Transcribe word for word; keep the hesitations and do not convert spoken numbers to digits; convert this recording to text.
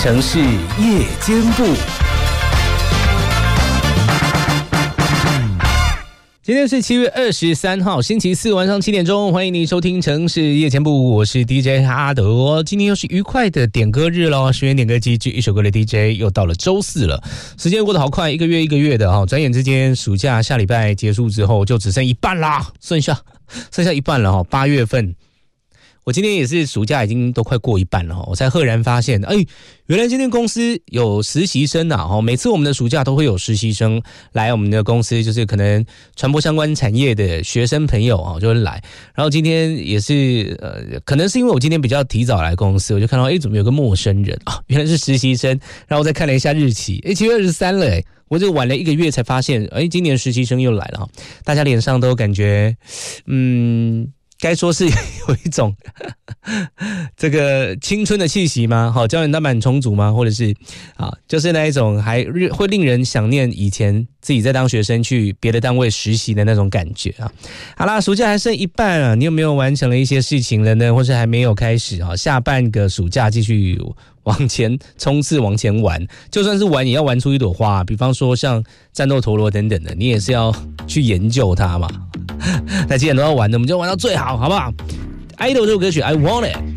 城市夜间部。今天是七月二十三号，星期四晚上七点钟，欢迎你收听城市夜间部，我是 D J 阿德。今天又是愉快的点歌日咯，十元点歌机制一首歌的 D J 又到了周四了，时间过得好快，一个月一个月的哈，转眼之间暑假下礼拜结束之后就只剩一半啦，剩下剩下一半了哈，八月份。我今天也是暑假已经都快过一半了，我才赫然发现，哎，原来今天公司有实习生啊！每次我们的暑假都会有实习生来我们的公司，就是可能传播相关产业的学生朋友啊就会来。然后今天也是呃，可能是因为我今天比较提早来公司，我就看到哎，怎么有个陌生人啊？原来是实习生。然后我再看了一下日期，哎，七月二十三了，哎，我就晚了一个月才发现，哎，今年实习生又来了，大家脸上都感觉，嗯。该说是有一种这个青春的气息吗？好，胶原蛋白很充足吗？或者是啊，就是那一种还会令人想念以前自己在当学生去别的单位实习的那种感觉啊。好啦，暑假还剩一半啊，你有没有完成了一些事情了呢？或是还没有开始啊？下半个暑假继续往前冲刺，往前玩，就算是玩也要玩出一朵花。比方说像战斗陀螺等等的，你也是要去研究它嘛。那既然都要玩的，我们就玩到最好，好不好？ Idol 这首歌曲 I Want It